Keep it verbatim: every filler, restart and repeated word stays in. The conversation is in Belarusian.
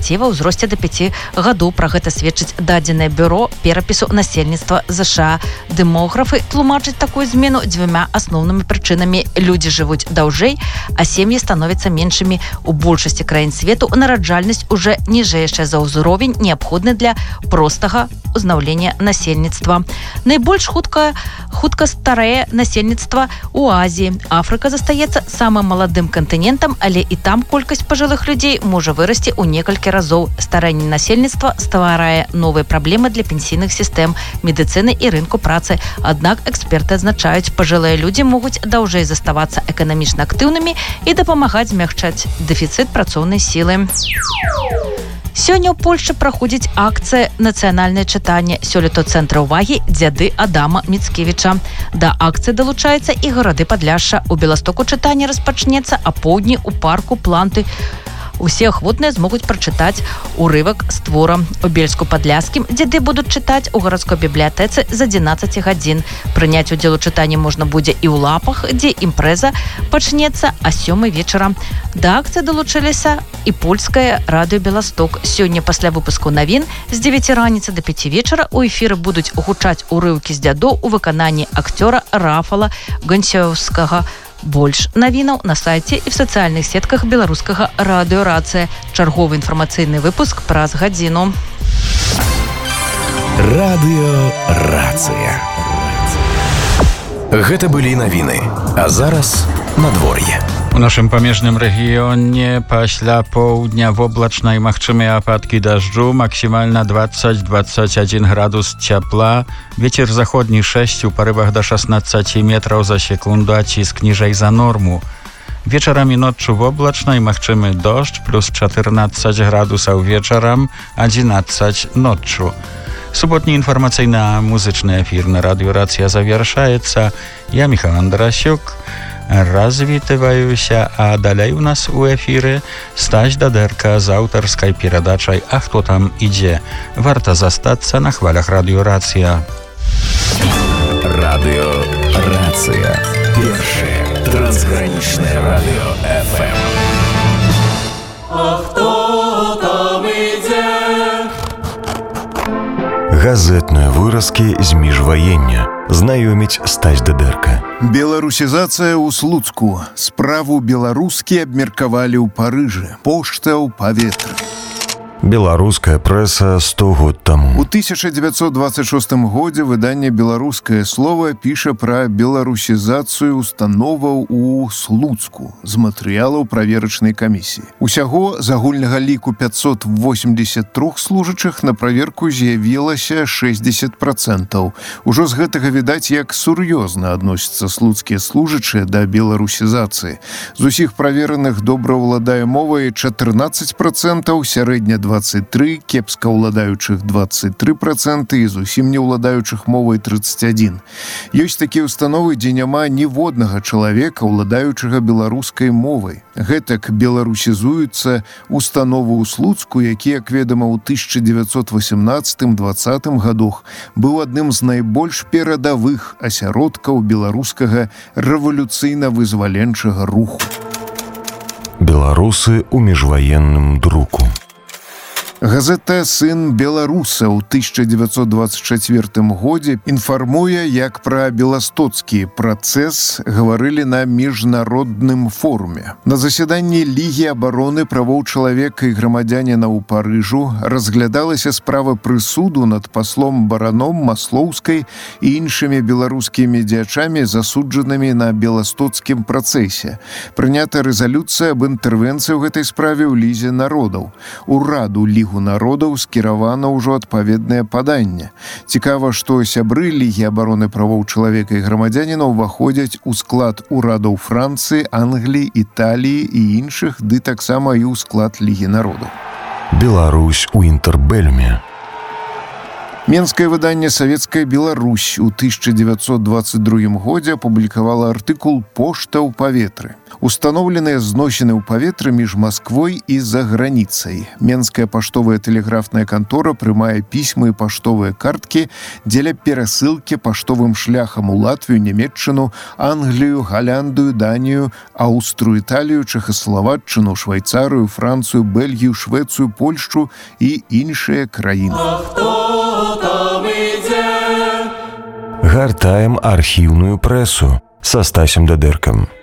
дзяцей ва ўзросце да пяці гадоў. Пра гэта сведчыць дадзенае бюро перапісу насельніцтва ЗША. Дэмографы тлумачаць такую змену дзвюма асноўнымі прычынамі. Людзі жывуць даўжэй, а сем'і становяцца меншымі. У большасці краін свету нараджальнасць уже ніжэйшая за ўзровень, неабходны для простага узнаўлення насельніцтва. Найбольш хутка, хутка старае насельніцтва у Азіі. Афрыка застаецца самым маладым кантынентам, але і там колькасць пажылых людзей можа вырасці ў некалькі разоў. Старэнне насельніцтва стварае новыя праблемы для пенсійных сістэм, медыцыны і рынку працы. Аднак эксперты адзначаюць, пажылыя людзі могуць даўжэй заставацца эканамічна актыўнымі і дапамагаць змягчаць дэфіцыт працоўнай сілы. Сёння ў Польшчы праходзіць акцыя «Нацыянальнае чытанне». Сёлета ў цэнтры ўвагі дзяды Адама Міцкевіча. Да акцыі далучаюцца і гарады Падляшша. У Беластоку чытанне распачнецца апоўдні ў парку Планты. Усе ахвотныя змогуць прачытаць урывак з твора. У Бельску-Падляшскім дзяды будуць чытаць у гарадской бібліятэцы з адзінаццаці гадзін. Прыняць удзел у чытанні можна будзе і ў Лапах, дзе імпрэза пачнецца а сёмай вечара. Да акцыі далучыліся і польскае радыё Беласток. Сёння пасля выпуску навін з дзевяці раніцы да пяці вечара у эфіры будуць гучаць урыўкі з дзядоў у выкананні акцёра Рафала Гонцёўскага. Больш навінаў на сайце і в сацыяльных сетках беларускага радыё «Рацыя». Чарговы інфармацыйны выпуск праз гадзіну. Радыё «Рацыя». Гэта былі навіны. А зараз надвор'е. У нашым памежным рэгіёне пасля поўдня воблачна і магчымыя ападкі дажджу, максімальна дваццаць - дваццаць адзін градус цяпла, вецер заходні шэсць, у парывах да шаснаццаці метраў за секунду, а ціск ніжэй за норму. Вечарам і ноччу воблачна і магчымы дождж, плюс чатырнаццаць градусаў вечарам, адзінаццаць ноччу. Суботні інфармацыйна-музычны эфір на радыё «Рацыя» завяршаецца. Я Міхал Андрасюк. Развітываюся, а далей у нас у эфіры Стась Дадэрка з аўтарскай перадачай «А хто там ідзе?». Варта застацца на хвалях радыё «Рацыя». Радыё «Рацыя». Першае трансгранічнае радыё эф эм. А хто там ідзе? Газетныя выразкі з міжваення. Знаёміць Стась Дадэрка. Беларусізацыя ў Слуцку. Справу беларускі абмеркавалі ў Парыжы. Пошта ў паветры. Беларуская прэса сто год таму. У тысяча дзевяцьсот дваццаць шостым годзе выданне «Беларускае слова» піша пра беларусізацыю установаў у Слуцку з матэрыялаў праверачнай камісіі. Усяго з агульнага ліку пяцьсот восемьдесят три служачых на праверку з'явілася шэсцьдзесят процентаў. Ужо з гэтага відаць, як сур'ёзна адносяцца слуцкія служачыя да беларусізацыі. З усіх правераных добра ўладае мовай чатырнаццаць процентаў, сярэдня двадцать три, кепска ўладаючых двадцать три проценты і зусім не ўладаючых мовай тридцать один. Ёсць такія установы, дзе няма ніводнага чалавека, ўладаючага беларускай мовай. Гэтак беларусізуюцца установы ў Слуцку, які, як ведама, ў тысяча дзевяцьсот восемнаццатым - двадцатым гадах быў адным з найбольш перадавых асяродкаў беларускага рэвалюцыйна-вызваленчага руху. Беларусы ў міжваенным друку. Газета «Сын беларуса» ў тысяча дзевяцьсот дваццаць чацвёртым годзе інфармуе, як пра беластоцкі працэс гаварылі на міжнародным форуме. На засяданні Лігі абароны правоў чалавека і грамадзяніна ў Парыжу разглядалася справа прысуду над паслом Бараном, Маслоўскай і іншымі беларускімі дзячамі, засуджанымі на беластоцкім працэсе. Прынята рэзалюцыя аб інтэрвенцыі ў гэтай справе ў Лізе народаў. Ураду Лігу народаў скіравана ўжо адпаведнае паданне. Цікава, што сябры Лігі абароны правоў чалавека і грамадзяніна ўваходзяць у склад урадаў Францыі, Англіі, Італіі і іншых, ды таксама і ў склад Лігі народаў. Беларусь у інтэрбэльме. Менскае выданне «Савецкая Беларусь» у тысяча девятьсот двадцать другім годзе апублікавала артыкул «Пошта ў паветры». Установленыя зносіны ў паветры між Масквой і за граніцай. Менская паштовая тэлеграфная кантора прымае пісьмы і паштовыя карткі дзеля перасылкі паштовым шляхам у Латвію, Нямецчыну, Англію, Галяндыю, Данію, Аўстрыю, Італію, Чэхаславаччыну, Швайцарыю, Францыю, Бельгію, Швецыю, Польшчу і іншыя краіны. Гартаем архіўную прэсу са Стасем Дадыркам.